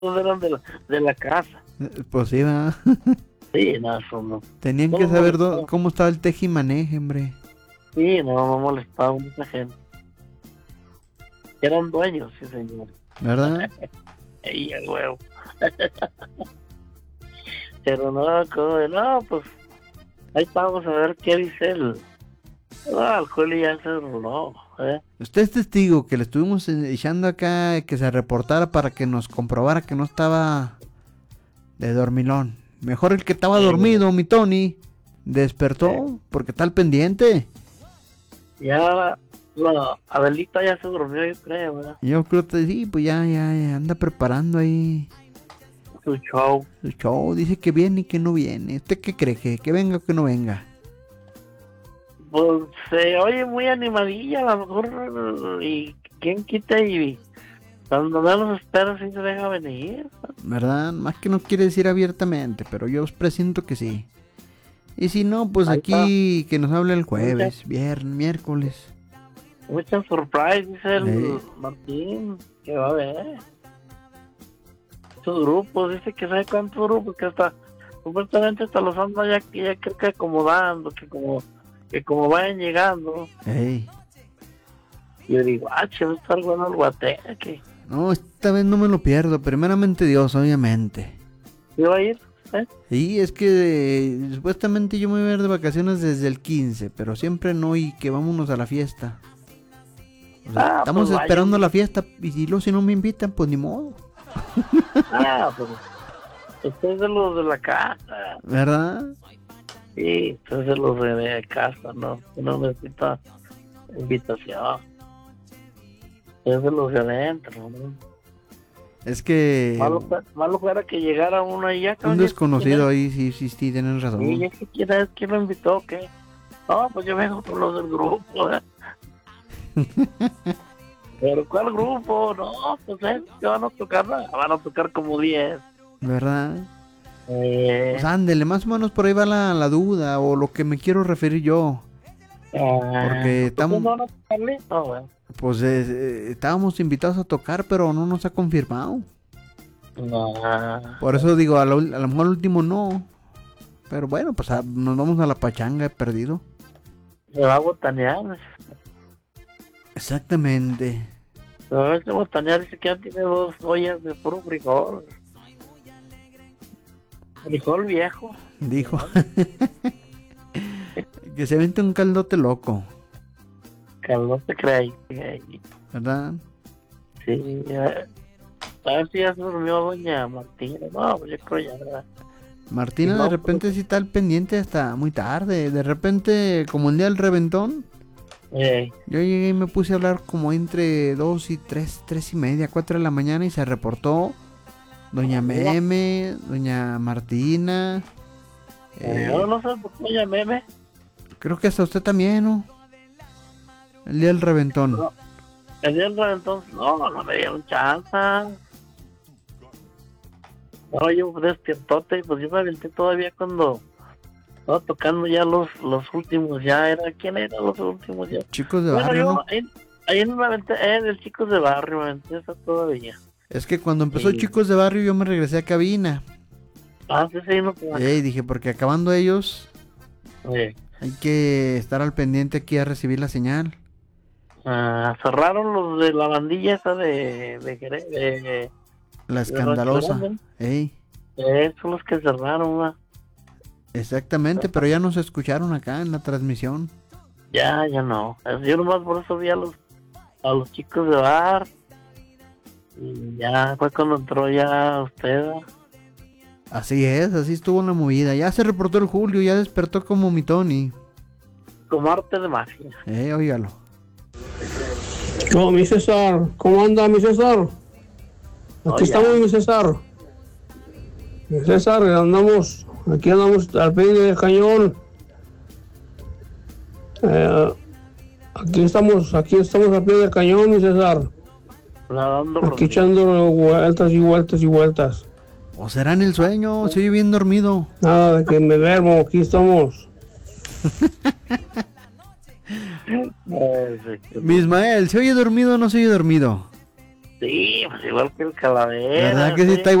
eran de la casa. Pues sí, va. Sí, no, eso no. Tenían No que los saber molestaba. cómo estaba el tejimaneje, hombre. Sí, no molestaba a mucha gente. Eran dueños, sí, señor. ¿Verdad? Ey, el huevo. Pero no, pues ahí vamos a ver qué dice el. No, el Juli ya se roló, ¿eh? Usted es testigo que le estuvimos echando acá que se reportara para que nos comprobara que no estaba de dormilón. Mejor el que estaba dormido, mi Tony, despertó porque está al pendiente. Ya, no, Adelita ya se durmió, yo creo, ¿verdad? Yo creo que sí, pues ya anda preparando ahí Su show. su show. Dice que viene y que no viene. ¿Usted qué cree? ¿Que venga o que no venga? Pues se oye muy animadilla, a lo mejor, y quién quita y cuando menos espera sí se deja venir. ¿Verdad? Más que no quiere decir abiertamente, pero yo presiento que sí. Y si no, pues Ahí está, aquí que nos hable el jueves, viernes, miércoles. mucha surprise, dice el Eh, Martín, que va a ver. Sus grupos, dice que sabe cuántos grupos, que hasta, supuestamente hasta los anda ya creo que acomodando, que como vayan llegando. ey. Y yo digo, che, va a estar bueno el guateque. No, esta vez no me lo pierdo. Primeramente Dios, obviamente. ¿Sí va a ir? Y es que supuestamente yo me voy a ir de vacaciones desde el 15, pero siempre no y que vámonos a la fiesta. O sea, estamos Pues esperando vayan. la fiesta y si no me invitan, pues ni modo. Pues usted es de los de la casa. ¿Verdad? Sí, usted es de los de casa, ¿no? No necesita invitación. Usted es de los de adentro, ¿no? Es que Malo fuera que llegara uno ahí ya. un desconocido ahí, sí, tienen razón. Y es que quién lo invitó, ¿qué? No, pues yo vengo por los del grupo, ¿eh? ¿Pero cuál grupo? No, pues que van a tocar nada. Van a tocar como 10. ¿Verdad? Pues ándele, más o menos por ahí va la duda o lo que me quiero referir yo. Porque estamos, ¿No van a tocarle? No, bueno. pues estábamos invitados a tocar, pero no nos ha confirmado. No. Por eso digo, a lo mejor el último no. Pero bueno, pues nos vamos a la pachanga, he perdido. Se va a botanear. Exactamente. Se va a botanear, dice que ya tiene 2 ollas de puro frijol. Frijol viejo. Dijo. Que se vente un caldote loco. Carlos te cree. ¿Verdad? Sí, a ver si ya se durmió doña Martina. No, pues yo creo ya, ¿verdad? Martina No, de repente sí está al pendiente hasta muy tarde. De repente, como el día del reventón, yo llegué y me puse a hablar como entre 2 y 3 y media, 4 de la mañana y se reportó doña Meme, doña Martina. Yo no sé por qué doña Meme. Creo que hasta usted también, ¿no? El día del reventón. No, el día del reventón, no me dieron chance. No, yo despiertote y pues yo me aventé todavía cuando estaba tocando ya los últimos, ¿quién era los últimos ya? Chicos de Bueno, barrio, yo ¿no? ahí me aventé, el Chicos de Barrio, me aventé esa todavía. Es que cuando empezó Sí. Chicos de Barrio yo me regresé a cabina. Sí, no pues. Y dije, porque acabando ellos, hay que estar al pendiente aquí a recibir la señal. Cerraron los de la bandilla esa de Jerez, La escandalosa. Ey, son los que cerraron, ¿va? exactamente, pero ya nos escucharon acá en la transmisión. Ya no. Yo nomás por eso vi a los Chicos de Bar. Y ya fue cuando entró ya usted. Así es, así estuvo la movida. Ya se reportó el Julio, ya despertó como mi Tony. Como arte de magia. Óigalo. ¿Cómo, mi César? ¿Cómo anda, mi César? Aquí estamos, mi César. Mi César, aquí andamos al pie del cañón. Aquí estamos al pie del cañón, mi César. Aquí echando vueltas y vueltas y vueltas. ¿O será en el sueño? Se oye bien dormido. Nada de que me duermo, aquí estamos. Mi Ismael, ¿se oye dormido o no se oye dormido? Sí, pues igual que el Calavera. ¿Verdad que sí está